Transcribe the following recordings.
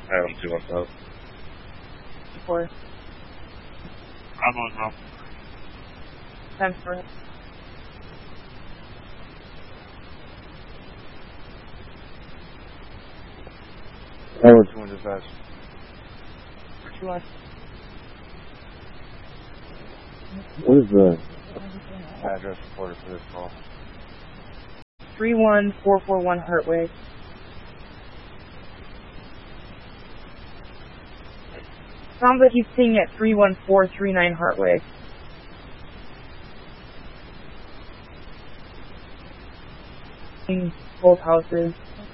Island 2 on top. 4. I'm on now. 10-4. Island 2 on dispatch. 2-1. What is the address reported for this call? 31441 Hartway. Sounds like he's seeing at 31439 Hartway. In both houses.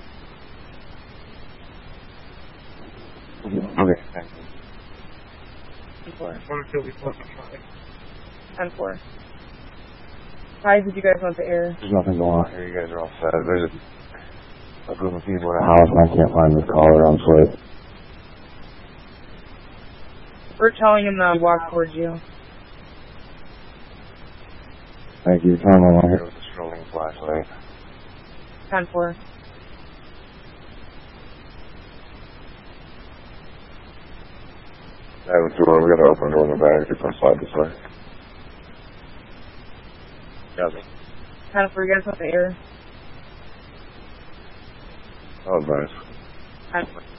Okay, thank you. 10-4. 10-4. 10-4. Guys, did you guys want the air? There's nothing going on here. You guys are all set. There's a group of people in a house and I can't find this caller on foot. We're telling him to walk towards you. Thank you. Tell him I'm on here with a strolling flashlight. 10-4. Island 2 on, we gotta open the door in the back. It's on slide this way. Copy. 10-4, you guys want the air? Oh, nice. 10-4.